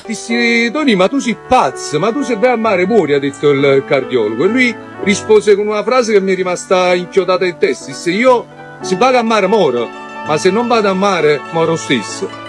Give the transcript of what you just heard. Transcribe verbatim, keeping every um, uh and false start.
dissi, Tony, ma tu sei pazzo, ma tu se vai a mare muori, ha detto il cardiologo. E lui rispose con una frase che mi è rimasta inchiodata in testa, disse, io se vado a mare moro, ma se non vado a mare moro stesso.